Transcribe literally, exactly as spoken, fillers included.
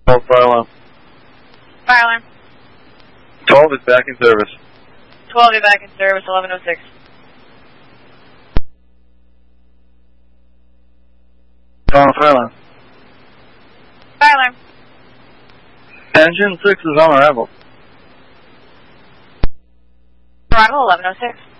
twelve, fire alarm. Fire alarm. twelve is back in service. twelve, you're back in service, eleven oh six. Uh, fire alarm. Fire alarm. Engine six is on arrival. Arrival, eleven oh six.